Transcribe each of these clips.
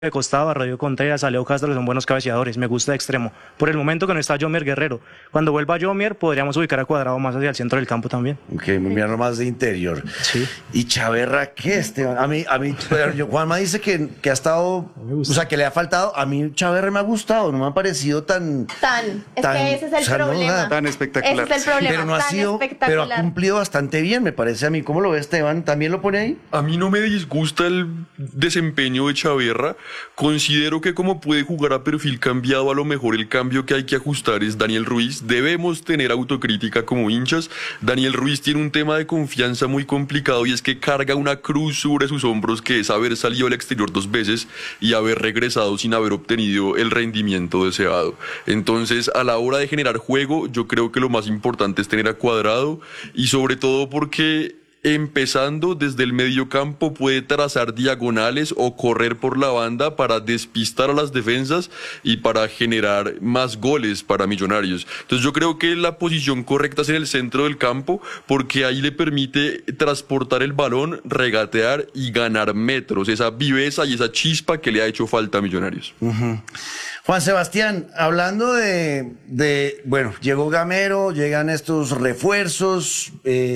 de costado, Rodrigo Contreras, Alejo Castro, que son buenos cabeceadores, me gusta de extremo. Por el momento que no está Yomer Guerrero, cuando vuelva Yomer podríamos ubicar a Cuadrado más hacia el centro del campo también. Ok, mirando más de interior. Sí. ¿Y Chaverra qué, Esteban? A mí, Juanma dice que ha estado, o sea, que le ha faltado. A mí Chaverra me ha gustado, no me ha parecido tan... Es que ese es el problema. Tan espectacular. Ese es el problema, pero no ha tan sido, pero espectacular. ha cumplido bastante bien, me parece a mí. ¿Cómo lo ve Esteban? ¿También lo pone ahí? A mí no me disgusta el desempeño de Chaverra. Considero que como puede jugar a perfil cambiado, a lo mejor el cambio que hay que ajustar es Daniel Ruiz. Debemos tener autocrítica como hinchas. Daniel Ruiz tiene un tema de confianza muy complicado y es que carga una cruz sobre sus hombros que es haber salido al exterior 2 veces y haber regresado sin haber obtenido el rendimiento deseado. Entonces, a la hora de generar juego, yo creo que lo más importante es tener a Cuadrado y sobre todo porque empezando desde el medio campo puede trazar diagonales o correr por la banda para despistar a las defensas y para generar más goles para Millonarios. Entonces yo creo que la posición correcta es en el centro del campo porque ahí le permite transportar el balón, regatear y ganar metros, esa viveza y esa chispa que le ha hecho falta a Millonarios. Juan Sebastián, hablando bueno, llegó Gamero, llegan estos refuerzos,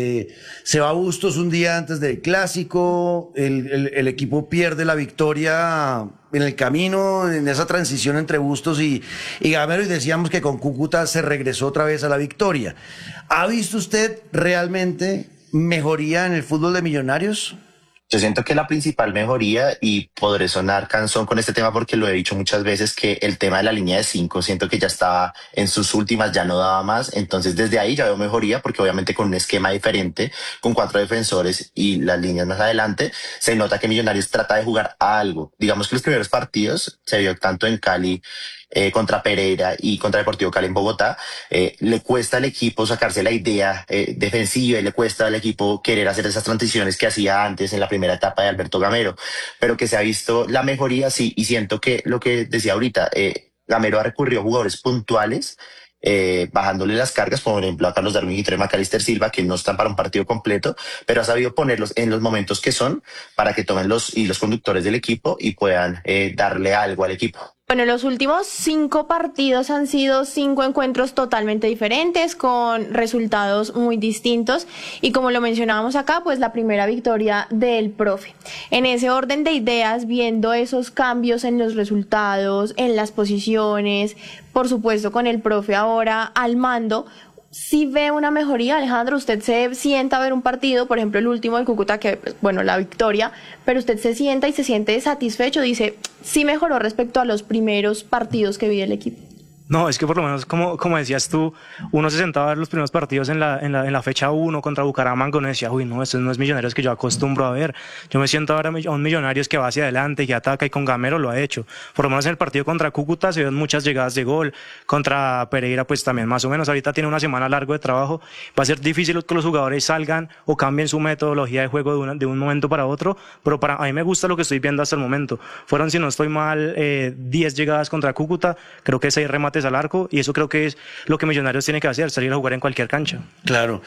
se va Bustos un día antes del clásico, el equipo pierde la victoria en el camino, en esa transición entre Bustos y Gamero, y decíamos que con Cúcuta se regresó otra vez a la victoria. ¿Ha visto usted realmente mejoría en el fútbol de Millonarios? Yo siento que la principal mejoría, y podré sonar cansón con este tema porque lo he dicho muchas veces, que el tema de la línea de 5 siento que ya estaba en sus últimas, ya no daba más. Entonces desde ahí ya veo mejoría porque obviamente con un esquema diferente, con 4 defensores y las líneas más adelante, se nota que Millonarios trata de jugar a algo. Digamos que los primeros partidos se vio tanto en Cali contra Pereira y contra Deportivo Cali en Bogotá, le cuesta al equipo sacarse la idea defensiva y le cuesta al equipo querer hacer esas transiciones que hacía antes en la primera etapa de Alberto Gamero, pero que se ha visto la mejoría, sí, y siento que lo que decía ahorita, Gamero ha recurrido a jugadores puntuales, bajándole las cargas, por ejemplo a Carlos Darwin y Trey McAllister Silva, que no están para un partido completo, pero ha sabido ponerlos en los momentos que son para que tomen los conductores del equipo y puedan darle algo al equipo. Bueno, los últimos 5 partidos han sido 5 encuentros totalmente diferentes, con resultados muy distintos, y como lo mencionábamos acá, pues la primera victoria del profe. En ese orden de ideas, viendo esos cambios en los resultados, en las posiciones, por supuesto con el profe ahora al mando, ¿sí ve una mejoría, Alejandro? ¿Usted se sienta a ver un partido, por ejemplo el último de Cúcuta, que bueno, la victoria, pero usted se sienta y se siente satisfecho, dice, sí mejoró respecto a los primeros partidos que vi del equipo? No, es que por lo menos, como decías tú, uno se sentaba a ver los primeros partidos en la fecha 1 contra Bucaramanga, uno decía, uy, no, estos no es Millonarios que yo acostumbro a ver. Yo me siento ahora a un Millonarios que va hacia adelante, que ataca, y con Gamero lo ha hecho. Por lo menos en el partido contra Cúcuta se ven muchas llegadas de gol, contra Pereira pues también más o menos. Ahorita tiene una semana larga de trabajo, va a ser difícil que los jugadores salgan o cambien su metodología de juego de un momento para otro, pero a mí me gusta lo que estoy viendo hasta el momento. Fueron, si no estoy mal, 10 llegadas contra Cúcuta, creo que 6 remates al arco, y eso creo que es lo que Millonarios tiene que hacer, salir a jugar en cualquier cancha. Claro.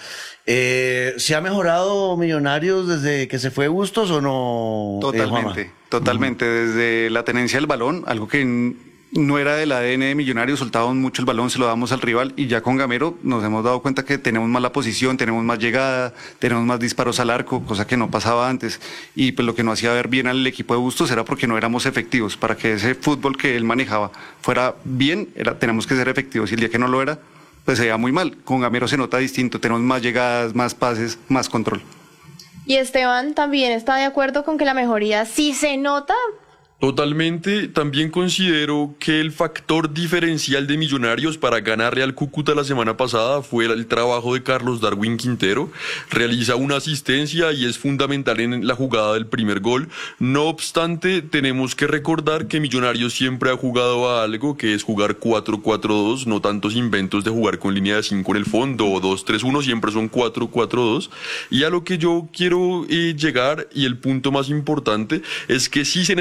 ¿Se ha mejorado Millonarios desde que se fue Bustos o no? Totalmente. Desde la tenencia del balón, algo que no era del ADN de Millonarios, soltábamos mucho el balón, se lo damos al rival, y ya con Gamero nos hemos dado cuenta que tenemos más la posición, tenemos más llegada, tenemos más disparos al arco, cosa que no pasaba antes, y pues lo que no hacía ver bien al equipo de Bustos era porque no éramos efectivos. Para que ese fútbol que él manejaba fuera bien, tenemos que ser efectivos, y el día que no lo era, pues se veía muy mal. Con Gamero se nota distinto, tenemos más llegadas, más pases, más control. Y Esteban también está de acuerdo con que la mejoría sí se nota. Totalmente. También considero que el factor diferencial de Millonarios para ganarle al Cúcuta la semana pasada fue el trabajo de Carlos Darwin Quintero. Realiza una asistencia y es fundamental en la jugada del primer gol. No obstante, tenemos que recordar que Millonarios siempre ha jugado a algo, que es jugar 4-4-2, no tantos inventos de jugar con línea de 5 en el fondo o 2-3-1, siempre son 4-4-2. Y a lo que yo quiero llegar, y el punto más importante, es que sí se necesita que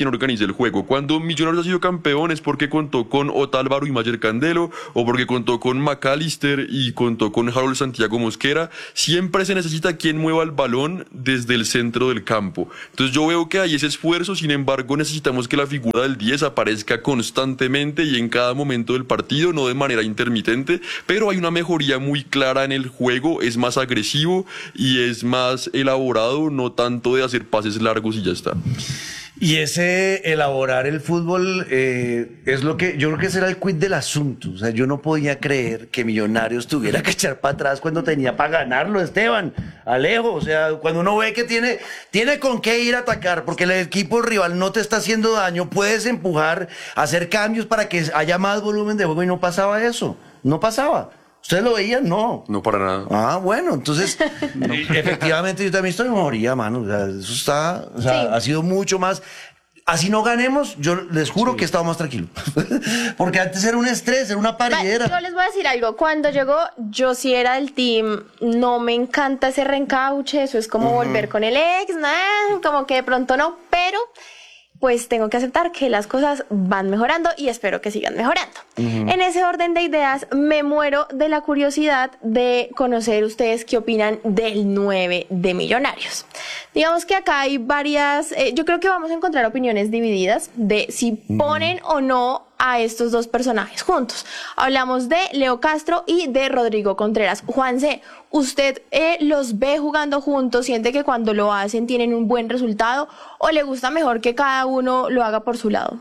quien organiza el juego. Cuando Millonarios ha sido campeón es porque contó con Otálvaro y Mayer Candelo, o porque contó con McAllister y contó con Harold Santiago Mosquera. Siempre se necesita quien mueva el balón desde el centro del campo. Entonces yo veo que hay ese esfuerzo, sin embargo necesitamos que la figura del 10 aparezca constantemente y en cada momento del partido, no de manera intermitente, pero hay una mejoría muy clara en el juego, es más agresivo y es más elaborado, no tanto de hacer pases largos y ya está. Y ese elaborar el fútbol es lo que yo creo que ese era el quid del asunto. O sea, yo no podía creer que Millonarios tuviera que echar para atrás cuando tenía para ganarlo, Esteban, Alejo. O sea, cuando uno ve que tiene con qué ir a atacar, porque el equipo rival no te está haciendo daño, puedes empujar, hacer cambios para que haya más volumen de juego y no pasaba eso. No pasaba. ¿Ustedes lo veían? No. No, para nada. Ah, bueno, entonces, efectivamente yo también estoy en mejoría, mano. O sea, eso está, o sea, Sí. ha sido mucho más. Así no ganemos, yo les juro que he estado más tranquilo. Porque antes era un estrés, era una Yo paridera. les voy a decir algo. Cuando llegó, yo sí era del team. No me encanta ese reencauche. Eso es como volver con el ex. Como que de pronto no. Pero pues tengo que aceptar que las cosas van mejorando y espero que sigan mejorando. En ese orden de ideas, me muero de la curiosidad de conocer ustedes qué opinan del 9 de Millonarios. Digamos que acá hay varias, yo creo que vamos a encontrar opiniones divididas de si ponen o no a estos dos personajes juntos. Hablamos de Leo Castro y de Rodrigo Contreras. Juanse, ¿usted los ve jugando juntos? ¿Siente que cuando lo hacen tienen un buen resultado? ¿O le gusta mejor que cada uno lo haga por su lado?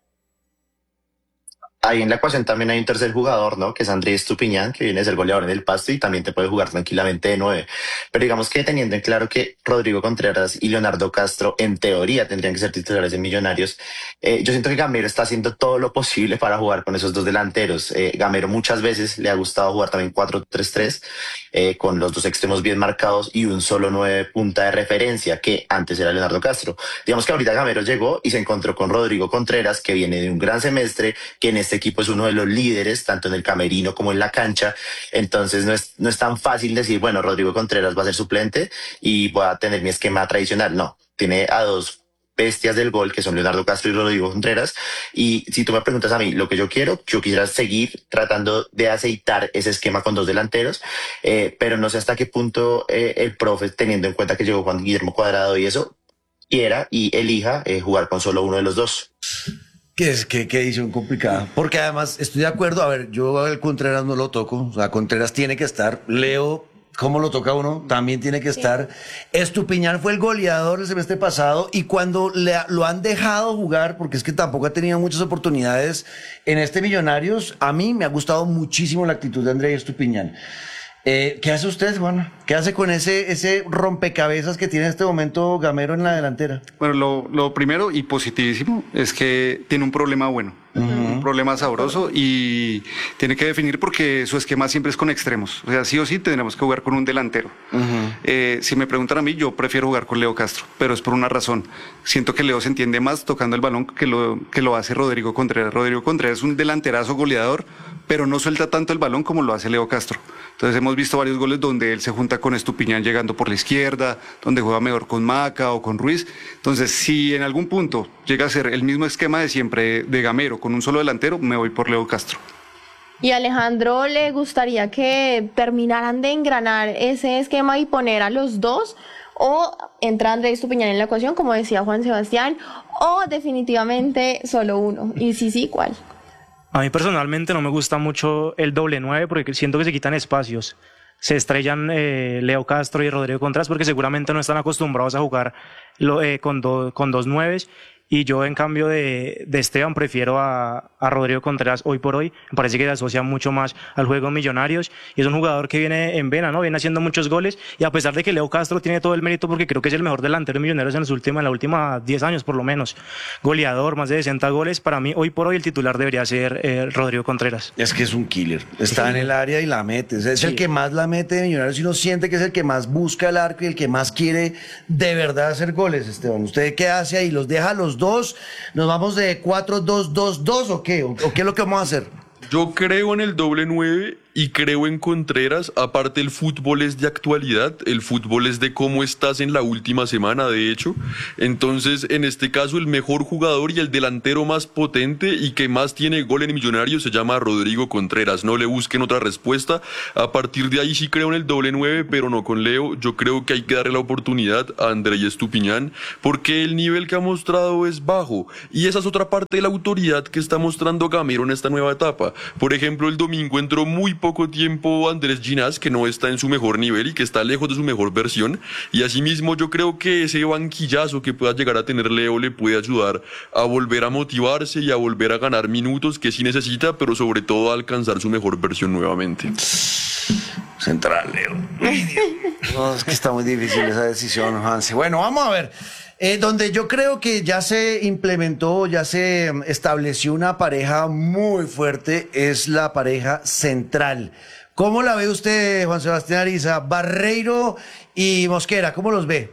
Ahí en la ecuación también hay un tercer jugador, ¿no? Que es Andrés Estupiñán, que viene a ser goleador en el Pasto y también te puede jugar tranquilamente de 9. Pero digamos que teniendo en claro que Rodrigo Contreras y Leonardo Castro en teoría tendrían que ser titulares de Millonarios, yo siento que Gamero está haciendo todo lo posible para jugar con esos dos delanteros. Gamero muchas veces le ha gustado jugar también 4-3-3, con los dos extremos bien marcados y un solo 9 punta de referencia, que antes era Leonardo Castro. Digamos que ahorita Gamero llegó y se encontró con Rodrigo Contreras, que viene de un gran semestre, que en este equipo es uno de los líderes, tanto en el camerino como en la cancha. Entonces no es tan fácil decir, bueno, Rodrigo Contreras va a ser suplente y voy a tener mi esquema tradicional. No, tiene a dos bestias del gol, que son Leonardo Castro y Rodrigo Contreras. Y si tú me preguntas a mí lo que yo quisiera seguir tratando de aceitar ese esquema con dos delanteros, pero no sé hasta qué punto el profe, teniendo en cuenta que llegó Juan Guillermo Cuadrado y eso, quiera y elija jugar con solo uno de los dos. Qué edición complicada. Porque además estoy de acuerdo. A ver, yo al Contreras no lo toco. O sea, Contreras tiene que estar. Leo, ¿cómo lo toca uno? También tiene que estar. Estupiñán fue el goleador el semestre pasado y cuando lo han dejado jugar, porque es que tampoco ha tenido muchas oportunidades en este Millonarios, a mí me ha gustado muchísimo la actitud de Andrés Estupiñán. ¿Qué hace usted, Juan? ¿Qué hace con ese rompecabezas que tiene en este momento Gamero en la delantera? Bueno, lo primero y positivísimo es que tiene un problema bueno, un problema sabroso y tiene que definir porque su esquema siempre es con extremos. O sea, sí o sí tendremos que jugar con un delantero. Si me preguntan a mí, yo prefiero jugar con Leo Castro, pero es por una razón. Siento que Leo se entiende más tocando el balón que lo hace Rodrigo Contreras. Rodrigo Contreras es un delanterazo goleador, pero no suelta tanto el balón como lo hace Leo Castro. Entonces hemos visto varios goles donde él se junta con Estupiñán llegando por la izquierda, donde juega mejor con Maca o con Ruiz. Entonces, si en algún punto llega a ser el mismo esquema de siempre de Gamero con un solo delantero, me voy por Leo Castro. ¿Y a Alejandro le gustaría que terminaran de engranar ese esquema y poner a los dos? ¿O entra Andrés Estupiñán en la ecuación, como decía Juan Sebastián? ¿O definitivamente solo uno? Y sí, ¿cuál? A mí personalmente no me gusta mucho el doble 9 porque siento que se quitan espacios. Se estrellan Leo Castro y Rodrigo Contreras porque seguramente no están acostumbrados a jugar con dos 9. Y yo, en cambio de Esteban, prefiero a Rodrigo Contreras hoy por hoy. Me parece que se asocia mucho más al juego Millonarios. Y es un jugador que viene en vena, ¿no? Viene haciendo muchos goles. Y a pesar de que Leo Castro tiene todo el mérito, porque creo que es el mejor delantero de Millonarios en la última 10 años, por lo menos. Goleador, más de 60 goles. Para mí, hoy por hoy, el titular debería ser Rodrigo Contreras. Es que es un killer. Está en el área y la mete. O sea, es el que más la mete de Millonarios y uno siente que es el que más busca el arco y el que más quiere de verdad hacer goles, Esteban. ¿Usted qué hace ahí? ¿Los deja a los dos? ¿Nos vamos de 4-2-2-2 o qué? ¿O qué es lo que vamos a hacer? Yo creo en el doble 9 y creo en Contreras. Aparte, el fútbol es de actualidad, el fútbol es de cómo estás en la última semana, de hecho. Entonces, en este caso, el mejor jugador y el delantero más potente y que más tiene gol en Millonarios se llama Rodrigo Contreras. No le busquen otra respuesta. A partir de ahí sí creo en el doble 9, pero no con Leo. Yo creo que hay que darle la oportunidad a Andrés Estupiñán, porque el nivel que ha mostrado es bajo. Y esa es otra parte de la autoridad que está mostrando Gamero en esta nueva etapa. Por ejemplo, el domingo entró muy poco tiempo Andrés Ginás, que no está en su mejor nivel y que está lejos de su mejor versión. Y asimismo yo creo que ese banquillazo que pueda llegar a tener Leo le puede ayudar a volver a motivarse y a volver a ganar minutos que sí necesita, pero sobre todo a alcanzar su mejor versión nuevamente. Central, Leo. No, es que está muy difícil esa decisión, Hanse. Bueno, vamos a ver. Donde yo creo que ya se implementó, ya se estableció una pareja muy fuerte, es la pareja central. ¿Cómo la ve usted, Juan Sebastián Ariza? Barreiro y Mosquera, ¿cómo los ve?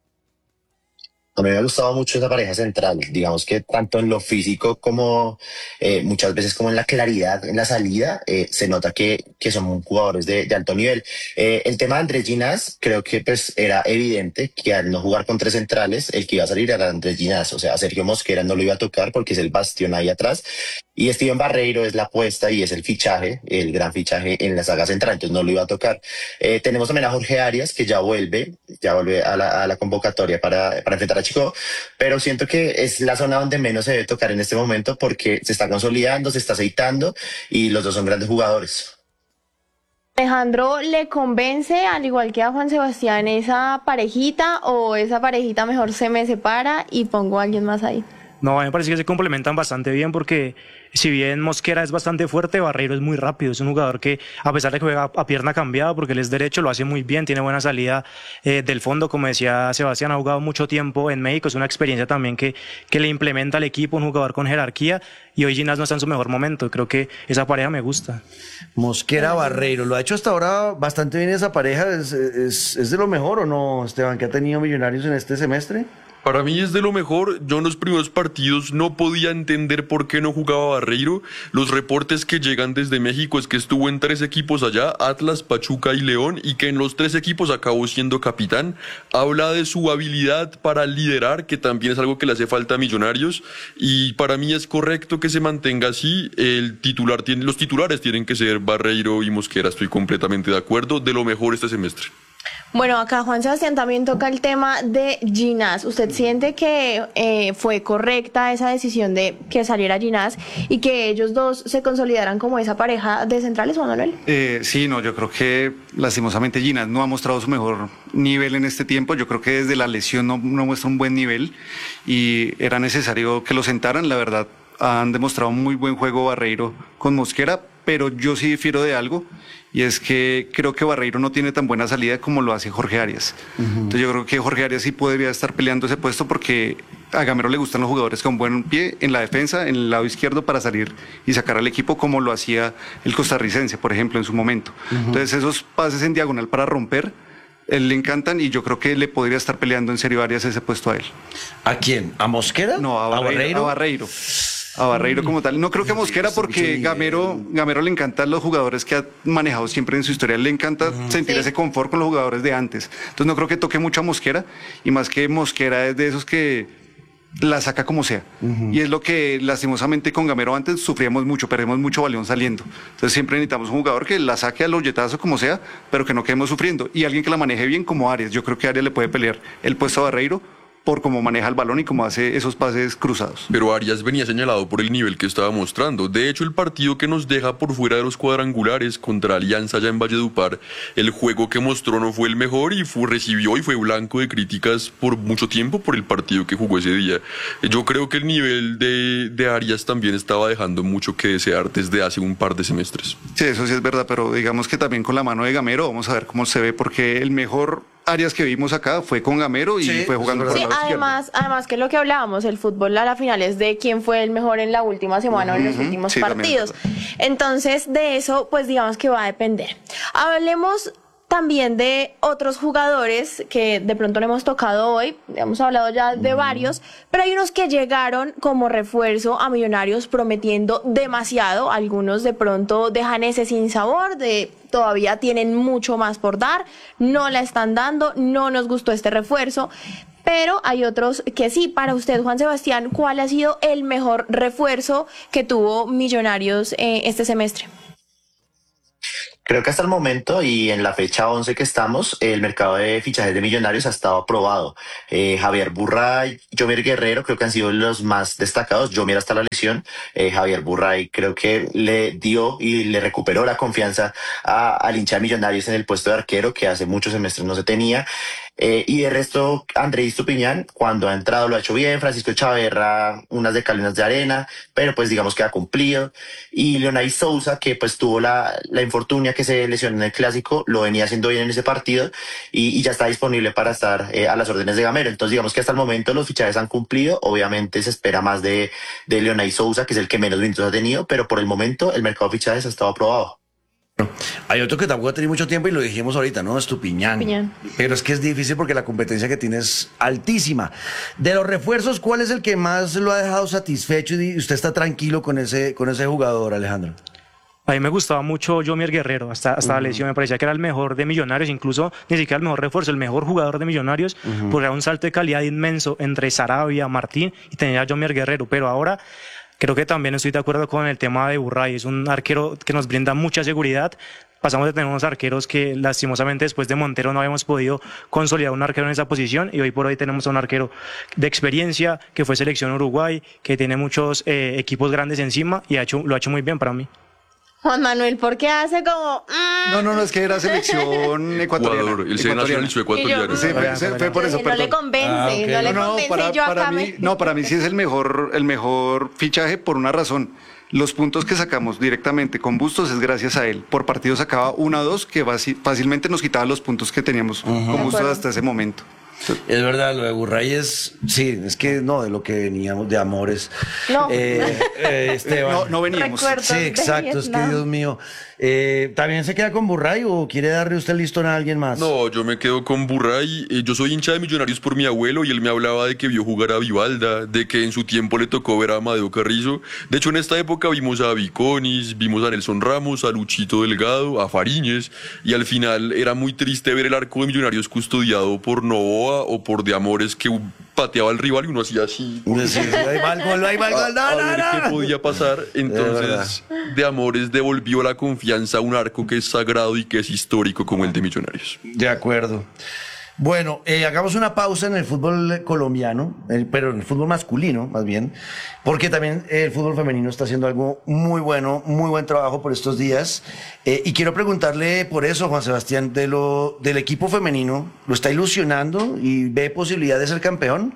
A mí me ha gustado mucho esa pareja central, digamos que tanto en lo físico como muchas veces como en la claridad, en la salida, se nota que son jugadores de alto nivel. El tema de Andrés Ginás, creo que pues era evidente que al no jugar con tres centrales, el que iba a salir era Andrés Ginás, o sea, Sergio Mosquera no lo iba a tocar porque es el bastión ahí atrás, y Steven Barreiro es la apuesta y es el fichaje, el gran fichaje en la saga central, entonces no lo iba a tocar. Tenemos también a Jorge Arias, que ya vuelve a la convocatoria para enfrentar a Chico, pero siento que es la zona donde menos se debe tocar en este momento porque se está consolidando, se está aceitando y los dos son grandes jugadores. Alejandro, ¿le convence, al igual que a Juan Sebastián, esa parejita o esa parejita mejor se me separa y pongo a alguien más ahí? No, a mí me parece que se complementan bastante bien porque si bien Mosquera es bastante fuerte, Barreiro es muy rápido. Es un jugador que, a pesar de que juega a pierna cambiada, porque él es derecho, lo hace muy bien, tiene buena salida del fondo. Como decía Sebastián, ha jugado mucho tiempo en México, es una experiencia también que le implementa al equipo, un jugador con jerarquía, y hoy Ginás no está en su mejor momento. Creo que esa pareja me gusta. Mosquera Barreiro, lo ha hecho hasta ahora bastante bien esa pareja. ¿Es de lo mejor o no, Esteban, que ha tenido Millonarios en este semestre? Para mí es de lo mejor. Yo en los primeros partidos no podía entender por qué no jugaba Barreiro. Los reportes que llegan desde México es que estuvo en 3 equipos allá, Atlas, Pachuca y León, y que en los 3 equipos acabó siendo capitán. Habla de su habilidad para liderar, que también es algo que le hace falta a Millonarios, y para mí es correcto que se mantenga así. Los titulares tienen que ser Barreiro y Mosquera, estoy completamente de acuerdo, de lo mejor este semestre. Bueno, acá Juan Sebastián también toca el tema de Ginás. ¿Usted siente que fue correcta esa decisión de que saliera Ginás y que ellos dos se consolidaran como esa pareja de centrales, Juan Manuel? Sí, no, yo creo que lastimosamente Ginás no ha mostrado su mejor nivel en este tiempo. Yo creo que desde la lesión no muestra un buen nivel y era necesario que lo sentaran. La verdad, han demostrado muy buen juego Barreiro con Mosquera, pero yo sí difiero de algo, y es que creo que Barreiro no tiene tan buena salida como lo hace Jorge Arias. Entonces yo creo que Jorge Arias sí podría estar peleando ese puesto porque a Gamero le gustan los jugadores con buen pie en la defensa, en el lado izquierdo, para salir y sacar al equipo como lo hacía el costarricense, por ejemplo, en su momento. Entonces esos pases en diagonal para romper, él le encantan y yo creo que le podría estar peleando en serio Arias ese puesto a él. ¿A quién? ¿A Mosquera? No, a Barreiro. A Barreiro como tal. No creo que a Mosquera porque Gamero le encantan los jugadores que ha manejado siempre en su historia. Le encanta sentir ese confort con los jugadores de antes. Entonces no creo que toque mucho a Mosquera, y más que Mosquera es de esos que la saca como sea. Y es lo que lastimosamente con Gamero antes sufríamos mucho, perdemos mucho balón saliendo. Entonces siempre necesitamos un jugador que la saque al hoyetazo como sea, pero que no quedemos sufriendo. Y alguien que la maneje bien como Arias. Yo creo que Arias le puede pelear el puesto a Barreiro por cómo maneja el balón y cómo hace esos pases cruzados. Pero Arias venía señalado por el nivel que estaba mostrando. De hecho, el partido que nos deja por fuera de los cuadrangulares contra Alianza allá en Valledupar, el juego que mostró no fue el mejor y recibió y fue blanco de críticas por mucho tiempo por el partido que jugó ese día. Yo creo que el nivel de Arias también estaba dejando mucho que desear desde hace un par de semestres. Sí, eso sí es verdad, pero digamos que también con la mano de Gamero vamos a ver cómo se ve, porque el mejor Arias que vimos acá fue con Gamero y fue jugando por el lado izquierdo. Además que lo que hablábamos, el fútbol a la final es de quién fue el mejor en la última semana o en los últimos partidos. Entonces, de eso, pues digamos que va a depender. Hablemos también de otros jugadores que de pronto no hemos tocado hoy, hemos hablado ya de varios, pero hay unos que llegaron como refuerzo a Millonarios prometiendo demasiado, algunos de pronto dejan ese sinsabor de todavía tienen mucho más por dar, no la están dando, no nos gustó este refuerzo, pero hay otros que sí. Para usted, Juan Sebastián, ¿cuál ha sido el mejor refuerzo que tuvo Millonarios este semestre? Creo que hasta el momento y en la fecha 11 que estamos, el mercado de fichajes de Millonarios ha estado aprobado. Javier Burray, Yomer Guerrero creo que han sido los más destacados. Yomer hasta la lesión. Javier Burray creo que le dio y le recuperó la confianza al hincha de Millonarios en el puesto de arquero que hace muchos semestres no se tenía. Y de resto, Andrés Tupiñán, cuando ha entrado lo ha hecho bien. Francisco Chaverra, unas de cal, unas de arena, pero pues digamos que ha cumplido. Y Leonay Sousa, que pues tuvo la infortunia que se lesionó en el Clásico, lo venía haciendo bien en ese partido y ya está disponible para estar a las órdenes de Gamero. Entonces digamos que hasta el momento los fichajes han cumplido. Obviamente se espera más de Leonay Sousa, que es el que menos minutos ha tenido, pero por el momento el mercado de fichajes ha estado aprobado. Hay otro que tampoco ha tenido mucho tiempo y lo dijimos ahorita, ¿no? Estupiñán. Pero es que es difícil porque la competencia que tiene es altísima. De los refuerzos, ¿cuál es el que más lo ha dejado satisfecho y usted está tranquilo con ese jugador, Alejandro? A mí me gustaba mucho Yomer Guerrero, hasta la lesión, me parecía que era el mejor de Millonarios, incluso ni siquiera el mejor refuerzo, el mejor jugador de Millonarios, porque era un salto de calidad inmenso entre Sarabia, Martín y tenía a Yomer Guerrero, pero ahora creo que también estoy de acuerdo con el tema de Burray, es un arquero que nos brinda mucha seguridad. Pasamos de tener unos arqueros que lastimosamente después de Montero no habíamos podido consolidar un arquero en esa posición y hoy por hoy tenemos a un arquero de experiencia que fue selección Uruguay, que tiene muchos equipos grandes encima y lo ha hecho muy bien para mí. Juan Manuel, ¿por qué hace como...? No, es que era selección ecuatoriana. Ecuador, el se nacionalizó ecuatoriano. Sí, fue por eso, no le convence, no le convence, yo acá para mí sí es el mejor fichaje por una razón. Los puntos que sacamos directamente con Bustos es gracias a él. Por partido sacaba 1 o 2 que fácilmente nos quitaba los puntos que teníamos con Bustos hasta ese momento. Es verdad, lo de Burray es que no, de lo que veníamos de amores. No. Esteban. No veníamos. Recuerdos Sí, exacto, es que Dios mío. ¿También se queda con Burray o quiere darle usted el listón a alguien más? No, yo me quedo con Burray. Yo soy hincha de Millonarios por mi abuelo y él me hablaba de que vio jugar a Vivalda, de que en su tiempo le tocó ver a Amadeo Carrizo. De hecho, en esta época vimos a Viconis, vimos a Nelson Ramos, a Luchito Delgado, a Fariñez, y al final era muy triste ver el arco de Millonarios custodiado por Novoa o por De Amores, que pateaba al rival y uno hacía así. Sí, ahí va el gol, A ver qué podía pasar. Entonces, De Amores devolvió la confianza a un arco que es sagrado y que es histórico como el de Millonarios. De acuerdo. Bueno, hagamos una pausa en el fútbol colombiano, pero en el fútbol masculino, más bien, porque también el fútbol femenino está haciendo algo muy bueno, muy buen trabajo por estos días. Y quiero preguntarle por eso, Juan Sebastián, del equipo femenino, ¿lo está ilusionando y ve posibilidad de ser campeón?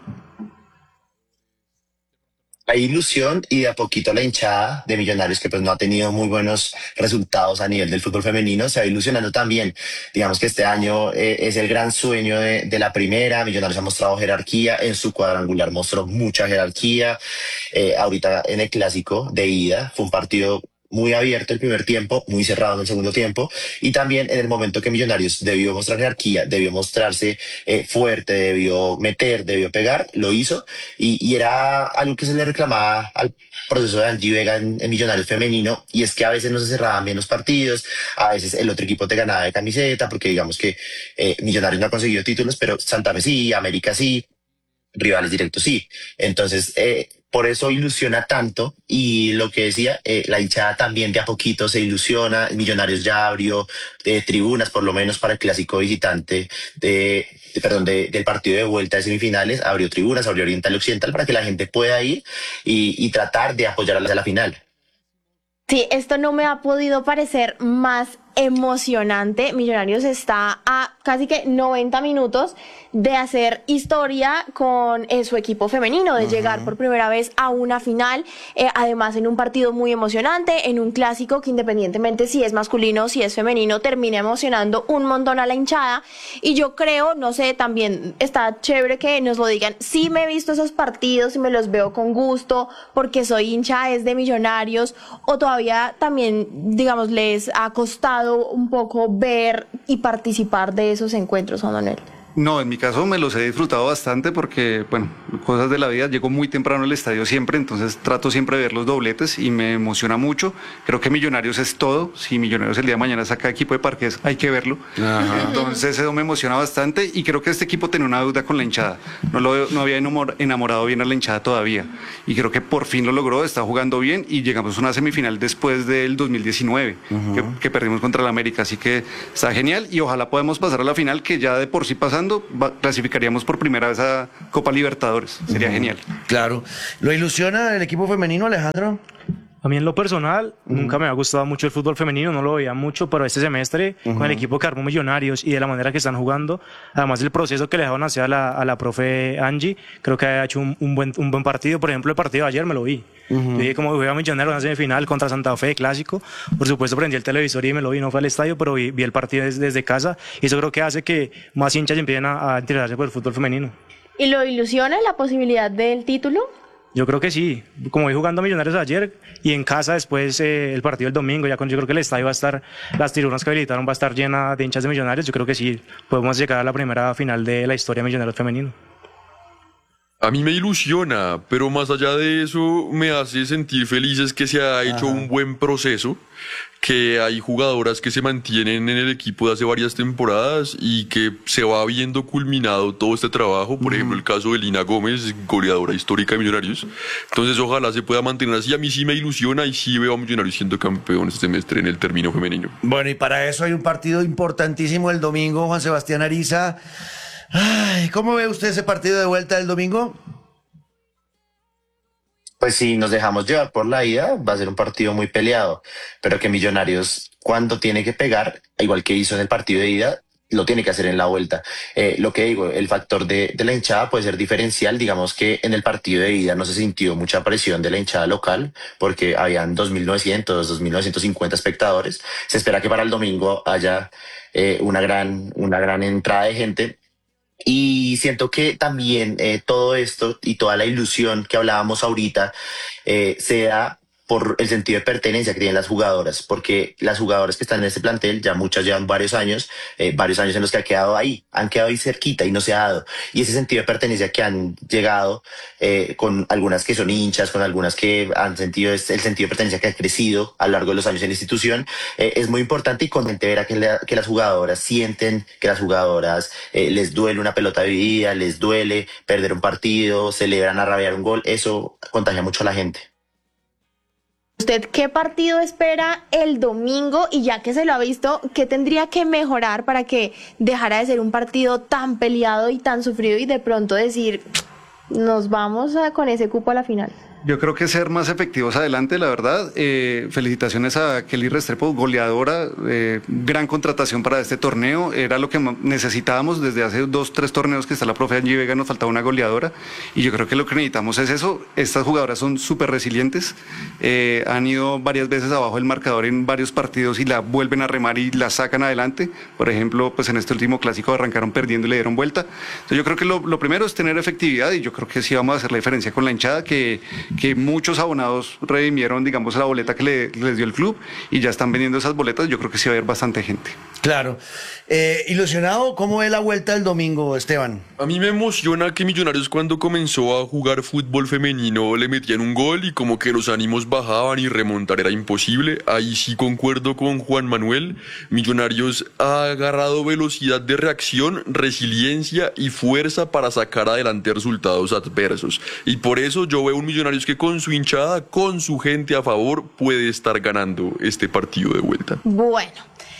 Hay ilusión y de a poquito la hinchada de Millonarios, que pues no ha tenido muy buenos resultados a nivel del fútbol femenino, se va ilusionando también. Digamos que este año es el gran sueño de la primera. Millonarios ha mostrado jerarquía, en su cuadrangular mostró mucha jerarquía. Ahorita en el Clásico de ida fue un partido muy abierto el primer tiempo, muy cerrado en el segundo tiempo, y también en el momento que Millonarios debió mostrar jerarquía, debió mostrarse fuerte, debió meter, debió pegar, lo hizo, y era algo que se le reclamaba al proceso de Angie Vega en Millonarios femenino, y es que a veces no se cerraban bien los partidos, a veces el otro equipo te ganaba de camiseta, porque digamos que Millonarios no ha conseguido títulos, pero Santa Fe sí, América sí, rivales directos sí. Entonces, por eso ilusiona tanto, y lo que decía, la hinchada también de a poquito se ilusiona. Millonarios ya abrió tribunas, por lo menos para el clásico visitante del partido de vuelta de semifinales, abrió tribunas, abrió oriental y occidental para que la gente pueda ir y tratar de apoyar a la final. Sí, esto no me ha podido parecer más emocionante. Millonarios está a casi que 90 minutos de hacer historia con su equipo femenino, de llegar por primera vez a una final, además en un partido muy emocionante, en un clásico que independientemente si es masculino o si es femenino, termina emocionando un montón a la hinchada. Y yo creo, no sé, también está chévere que nos lo digan, sí me he visto esos partidos y me los veo con gusto porque soy hincha es de Millonarios, o todavía también, digamos, les ha costado complicado un poco ver y participar de esos encuentros, Juan Manuel? No, en mi caso me los he disfrutado bastante porque, bueno, cosas de la vida, llego muy temprano al estadio siempre, entonces trato siempre de ver los dobletes y me emociona mucho. Creo que Millonarios es todo. Si Millonarios el día de mañana saca equipo de Parques, hay que verlo. Ajá. Entonces eso me emociona bastante y creo que este equipo tenía una deuda con la hinchada. No había enamorado bien a la hinchada todavía y creo que por fin lo logró, está jugando bien y llegamos a una semifinal después del 2019 que perdimos contra el América, así que está genial y ojalá podamos pasar a la final, que ya de por sí pasando clasificaríamos por primera vez a Copa Libertadores. Sería genial. Claro. ¿Lo ilusiona el equipo femenino, Alejandro? A mí en lo personal nunca me ha gustado mucho el fútbol femenino, no lo veía mucho, pero este semestre con el equipo que armó Millonarios y de la manera que están jugando, además del proceso que le dejaron hacer a la profe Angie, creo que ha hecho un buen partido. Por ejemplo, el partido de ayer me lo vi. Yo vi cómo juega Millonarios en una semifinal contra Santa Fe, clásico. Por supuesto prendí el televisor y me lo vi, no fue al estadio, pero vi el partido desde casa y eso creo que hace que más hinchas empiecen a interesarse por el fútbol femenino. ¿Y lo ilusiona la posibilidad del título? Yo creo que sí, como vi jugando Millonarios ayer y en casa después el partido del domingo, yo creo que el estadio va a estar, las tribunas que habilitaron va a estar llena de hinchas de Millonarios. Yo creo que sí, podemos llegar a la primera final de la historia de Millonarios femenino. A mí me ilusiona, pero más allá de eso me hace sentir felices que se ha hecho un buen proceso, que hay jugadoras que se mantienen en el equipo de hace varias temporadas y que se va viendo culminado todo este trabajo. Por ejemplo, el caso de Lina Gómez, goleadora histórica de Millonarios. Entonces ojalá se pueda mantener así. A mí sí me ilusiona y sí veo a Millonarios siendo campeón este semestre en el término femenino. Bueno, y para eso hay un partido importantísimo el domingo, Juan Sebastián Ariza. Ay, ¿cómo ve usted ese partido de vuelta del domingo? Pues si nos dejamos llevar por la ida, va a ser un partido muy peleado, pero que Millonarios, cuando tiene que pegar, igual que hizo en el partido de ida, lo tiene que hacer en la vuelta. Lo que digo, el factor de la hinchada puede ser diferencial. Digamos que en el partido de ida no se sintió mucha presión de la hinchada local porque habían 2.900, 2.950 espectadores. Se espera que para el domingo haya una gran entrada de gente. Y siento que también todo esto y toda la ilusión que hablábamos ahorita se da por el sentido de pertenencia que tienen las jugadoras, porque las jugadoras que están en este plantel, ya muchas llevan varios años en los que han quedado ahí cerquita y no se ha dado. Y ese sentido de pertenencia que han llegado con algunas que son hinchas, con algunas que han sentido el sentido de pertenencia que ha crecido a lo largo de los años en la institución, es muy importante y contente ver a que las jugadoras sienten, que las jugadoras les duele una pelota dividida, les duele perder un partido, celebran a rabiar un gol. Eso contagia mucho a la gente. ¿Usted qué partido espera el domingo? Y ya que se lo ha visto, ¿qué tendría que mejorar para que dejara de ser un partido tan peleado y tan sufrido y de pronto decir, nos vamos con ese cupo a la final? Yo creo que ser más efectivos adelante, la verdad. Felicitaciones a Kelly Restrepo, goleadora, gran contratación para este torneo. Era lo que necesitábamos desde hace 2-3 torneos que está la profe Angie Vega, nos faltaba una goleadora. Y yo creo que lo que necesitamos es eso. Estas jugadoras son súper resilientes. Han ido varias veces abajo del marcador en varios partidos y la vuelven a remar y la sacan adelante. Por ejemplo, pues en este último clásico arrancaron perdiendo y le dieron vuelta. Entonces yo creo que lo primero es tener efectividad y yo creo que sí vamos a hacer la diferencia con la hinchada, que muchos abonados redimieron, digamos, la boleta que les dio el club y ya están vendiendo esas boletas. Yo creo que sí va a haber bastante gente. Claro. Ilusionado, ¿cómo ve la vuelta del domingo, Esteban? A mí me emociona que Millonarios, cuando comenzó a jugar fútbol femenino, le metían un gol y como que los ánimos bajaban y remontar era imposible. Ahí sí concuerdo con Juan Manuel. Millonarios ha agarrado velocidad de reacción, resiliencia y fuerza para sacar adelante resultados adversos. Y por eso yo veo un Millonarios que con su hinchada, con su gente a favor, puede estar ganando este partido de vuelta. Bueno,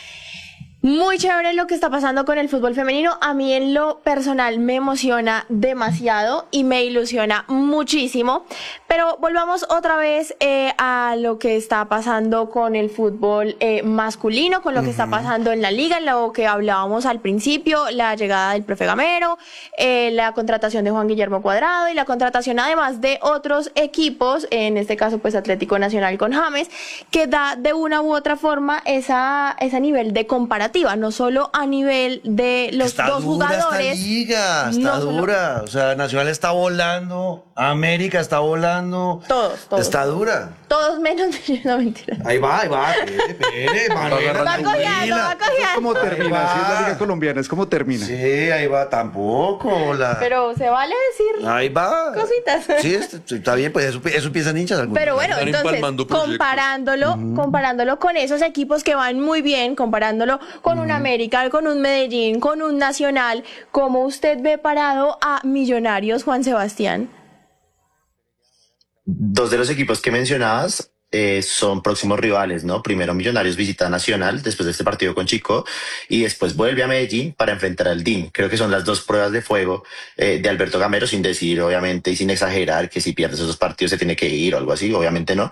muy chévere lo que está pasando con el fútbol femenino. A mí en lo personal me emociona demasiado y me ilusiona muchísimo. Pero volvamos otra vez a lo que está pasando con el fútbol masculino, con lo que está pasando en la liga, en lo que hablábamos al principio, la llegada del profe Gamero, la contratación de Juan Guillermo Cuadrado y la contratación además de otros equipos, en este caso pues Atlético Nacional con James, que da de una u otra forma ese nivel de comparativa expectativa, no solo a nivel de los Está dos dura jugadores. esta liga, está no solo- dura. O sea, Nacional está volando, América está volando. Todos. Está dura. Todos menos, no mentira. Ahí va, espere, Manuela, Va cojeando, tranquila. va cojeando. ¿Cómo termina? Así es la va. Liga Colombiana, es como termina. Sí, ahí va, tampoco. Pero se vale decir Ahí va. cositas. Sí, está bien, pues eso piensan hinchas algunos. Pero bueno, Están entonces, empalmando proyectos. comparándolo con esos equipos que van muy bien, comparándolo con un América, con un Medellín, con un Nacional, ¿cómo usted ve parado a Millonarios, Juan Sebastián? Dos de los equipos que mencionabas son próximos rivales, ¿no? Primero Millonarios visita a Nacional después de este partido con Chico y después vuelve a Medellín para enfrentar al DIM. Creo que son las dos pruebas de fuego de Alberto Gamero, sin decir obviamente y sin exagerar que si pierde esos dos partidos se tiene que ir o algo así, obviamente no,